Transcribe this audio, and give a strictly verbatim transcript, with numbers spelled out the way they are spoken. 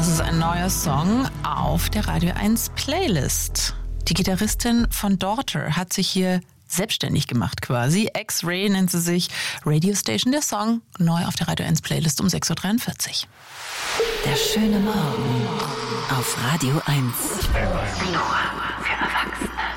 Das ist ein neuer Song auf der Radio eins Playlist. Die Gitarristin von Daughter hat sich hier selbstständig gemacht quasi. X-Ray nennt sie sich. Radio Station, der Song, neu auf der Radio eins Playlist um sechs Uhr dreiundvierzig. Der schöne Morgen auf Radio eins. Nur für Erwachsene.